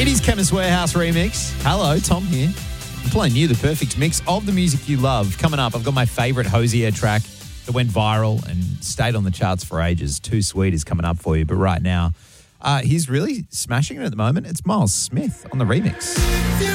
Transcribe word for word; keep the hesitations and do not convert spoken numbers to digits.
It is Chemist Warehouse Remix. Hello, Tom here. I'm playing you the perfect mix of the music you love. Coming up, I've got my favourite Hosier track that went viral and stayed on the charts for ages. Too Sweet is coming up for you. But right now, uh, he's really smashing it at the moment. It's Miles Smith on the remix.